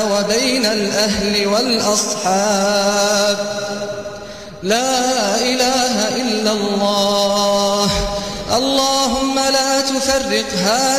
وبين الأهل والأصحاب. لا إله إلا الله. اللهم لا تفرق هذا